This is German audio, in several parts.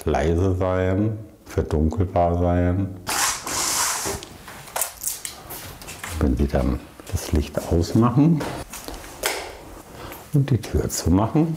leise sein, verdunkelbar sein. Wenn Sie dann das Licht ausmachen und die Tür zumachen,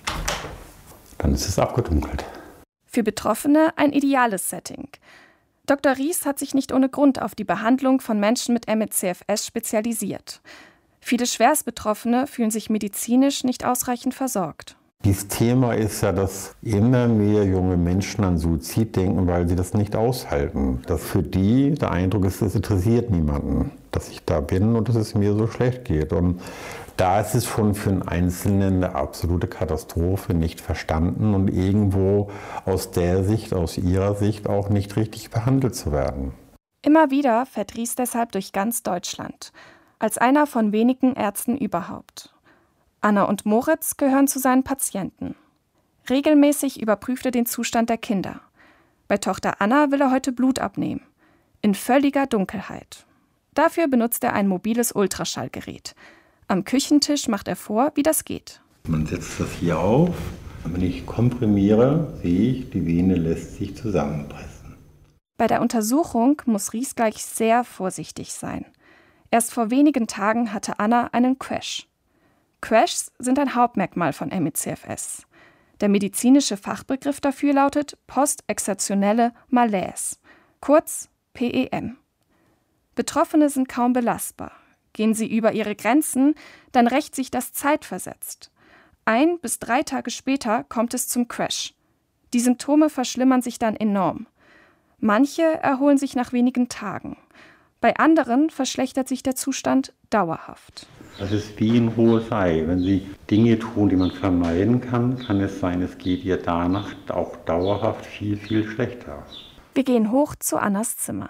dann ist es abgedunkelt. Für Betroffene ein ideales Setting. Dr. Ries hat sich nicht ohne Grund auf die Behandlung von Menschen mit ME/CFS spezialisiert. Viele Schwerstbetroffene fühlen sich medizinisch nicht ausreichend versorgt. Dieses Thema ist ja, dass immer mehr junge Menschen an Suizid denken, weil sie das nicht aushalten. Dass für die der Eindruck ist, es interessiert niemanden, dass ich da bin und dass es mir so schlecht geht. Und da ist es schon für einen Einzelnen eine absolute Katastrophe, nicht verstanden und irgendwo aus der Sicht, aus ihrer Sicht auch nicht richtig behandelt zu werden. Immer wieder fährt Ries deshalb durch ganz Deutschland, als einer von wenigen Ärzten überhaupt. Anna und Moritz gehören zu seinen Patienten. Regelmäßig überprüft er den Zustand der Kinder. Bei Tochter Anna will er heute Blut abnehmen. In völliger Dunkelheit. Dafür benutzt er ein mobiles Ultraschallgerät. Am Küchentisch macht er vor, wie das geht. Man setzt das hier auf. Wenn ich komprimiere, sehe ich, die Vene lässt sich zusammenpressen. Bei der Untersuchung muss Ries gleich sehr vorsichtig sein. Erst vor wenigen Tagen hatte Anna einen Crash. Crashs sind ein Hauptmerkmal von ME/CFS. Der medizinische Fachbegriff dafür lautet postexertionelle Malaise, kurz PEM. Betroffene sind kaum belastbar. Gehen sie über ihre Grenzen, dann rächt sich das zeitversetzt. 1 bis 3 Tage später kommt es zum Crash. Die Symptome verschlimmern sich dann enorm. Manche erholen sich nach wenigen Tagen. Bei anderen verschlechtert sich der Zustand dauerhaft. Das ist wie ein hohes Ei. Wenn Sie Dinge tun, die man vermeiden kann, kann es sein, es geht ihr danach auch dauerhaft viel, viel schlechter. Wir gehen hoch zu Annas Zimmer.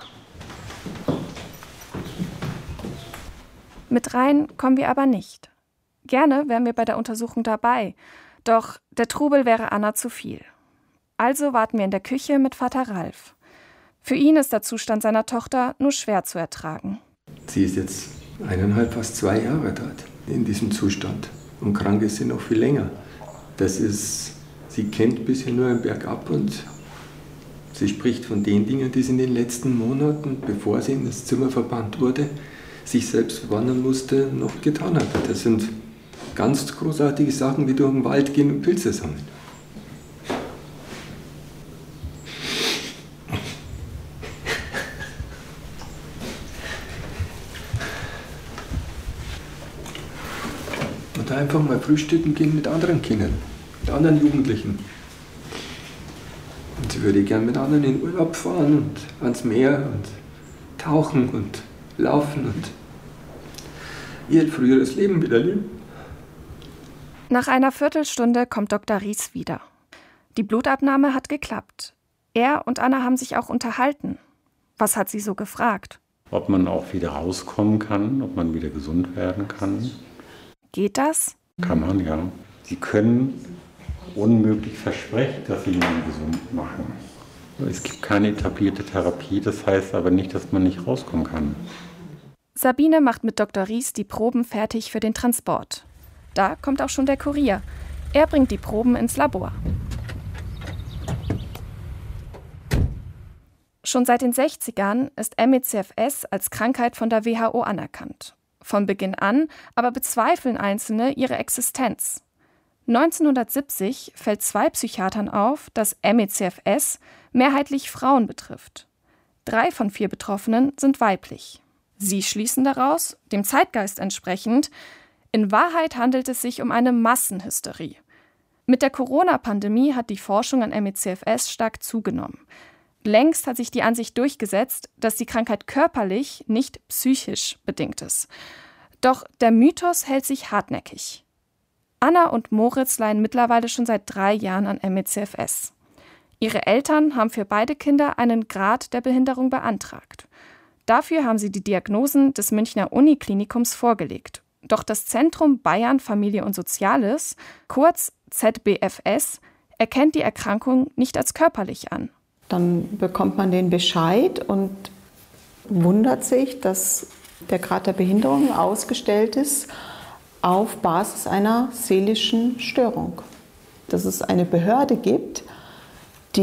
Mit rein kommen wir aber nicht. Gerne wären wir bei der Untersuchung dabei, doch der Trubel wäre Anna zu viel. Also warten wir in der Küche mit Vater Ralf. Für ihn ist der Zustand seiner Tochter nur schwer zu ertragen. Sie ist jetzt 1,5, fast 2 Jahre dort in diesem Zustand. Und krank ist sie noch viel länger. Sie kennt bisher nur ein Bergab und sie spricht von den Dingen, die sie in den letzten Monaten, bevor sie in das Zimmer verbannt wurde, sich selbst verwandeln musste, noch getan hat. Das sind ganz großartige Sachen, wie durch den Wald gehen und Pilze sammeln. Oder einfach mal frühstücken gehen mit anderen Kindern, mit anderen Jugendlichen. Und sie würde gern mit anderen in Urlaub fahren und ans Meer und tauchen und laufen und ihr früheres Leben wieder leben. Nach einer Viertelstunde kommt Dr. Ries wieder. Die Blutabnahme hat geklappt. Er und Anna haben sich auch unterhalten. Was hat sie so gefragt? Ob man auch wieder rauskommen kann, ob man wieder gesund werden kann. Geht das? Kann man, ja. Sie können unmöglich versprechen, dass sie ihn gesund machen. Es gibt keine etablierte Therapie, das heißt aber nicht, dass man nicht rauskommen kann. Sabine macht mit Dr. Ries die Proben fertig für den Transport. Da kommt auch schon der Kurier. Er bringt die Proben ins Labor. Schon seit den 60ern ist ME/CFS als Krankheit von der WHO anerkannt. Von Beginn an aber bezweifeln Einzelne ihre Existenz. 1970 fällt 2 Psychiatern auf, dass ME/CFS mehrheitlich Frauen betrifft. 3 von 4 Betroffenen sind weiblich. Sie schließen daraus, dem Zeitgeist entsprechend, in Wahrheit handelt es sich um eine Massenhysterie. Mit der Corona-Pandemie hat die Forschung an ME/CFS stark zugenommen. Längst hat sich die Ansicht durchgesetzt, dass die Krankheit körperlich, nicht psychisch bedingt ist. Doch der Mythos hält sich hartnäckig. Anna und Moritz leiden mittlerweile schon seit 3 Jahren an ME/CFS. Ihre Eltern haben für beide Kinder einen Grad der Behinderung beantragt. Dafür haben sie die Diagnosen des Münchner Uniklinikums vorgelegt. Doch das Zentrum Bayern Familie und Soziales, kurz ZBFS, erkennt die Erkrankung nicht als körperlich an. Dann bekommt man den Bescheid und wundert sich, dass der Grad der Behinderung ausgestellt ist auf Basis einer seelischen Störung. Dass es eine Behörde gibt,